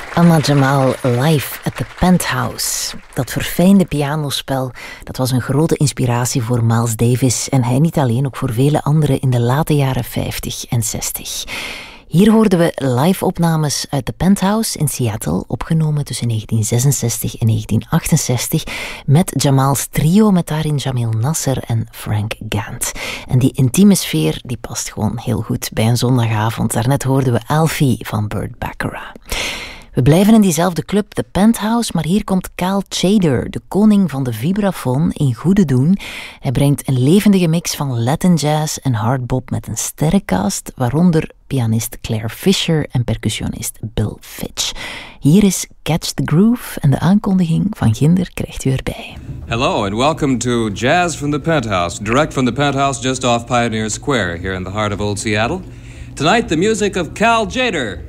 Anna Jamal live at the Penthouse. Dat verfijnde pianospel, dat was een grote inspiratie voor Miles Davis en hij niet alleen, ook voor vele anderen in de late jaren 50 en 60. Hier hoorden we live-opnames uit de Penthouse in Seattle, opgenomen tussen 1966 en 1968, met Jamals trio met daarin Jamil Nasser en Frank Gant. En die intieme sfeer, die past gewoon heel goed bij een zondagavond. Daarnet hoorden we Alfie van Burt Bacharach. We blijven in diezelfde club, de Penthouse, maar hier komt Cal Tjader, de koning van de vibrafoon, in goede doen. Hij brengt een levendige mix van Latin jazz en hardbop met een sterrencast, waaronder pianist Claire Fisher en percussionist Bill Fitch. Hier is Catch the Groove en de aankondiging van Ginder krijgt u erbij. Hello and welcome to Jazz from the Penthouse, direct from the Penthouse just off Pioneer Square here in the heart of Old Seattle. Tonight the music of Cal Tjader.